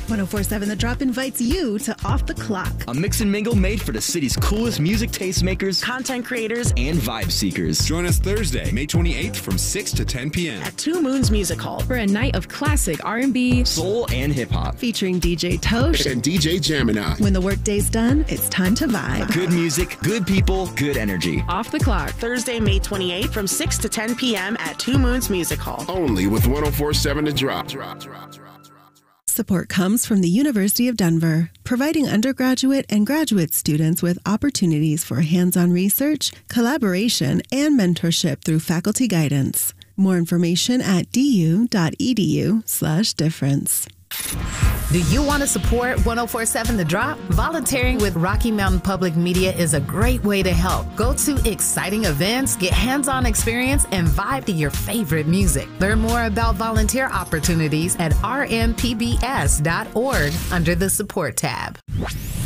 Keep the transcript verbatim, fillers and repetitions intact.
one oh four point seven The Drop invites you to Off the Clock, a mix and mingle made for the city's coolest music tastemakers, content creators, and vibe seekers. Join us Thursday, May twenty-eighth from six to ten p.m. at Two Moons Music Hall for a night of classic R and B, soul, and hip-hop. featuring D J Tosh and D J Gemini. When the workday's done, it's time to vibe. Good music, good people, good energy. Off the Clock. Thursday, May twenty-eighth from six to ten p.m. at Two Moons Music Hall. Only with one oh four point seven The Drop. Drop, drop, drop, drop. Support comes from the University of Denver, providing undergraduate and graduate students with opportunities for hands-on research, collaboration, and mentorship through faculty guidance. More information at du.edu slash difference. Do you want to support one oh four point seven The Drop? Volunteering with Rocky Mountain Public Media is a great way to help. Go to exciting events, get hands-on experience, and vibe to your favorite music. Learn more about volunteer opportunities at r m p b s dot org under the support tab.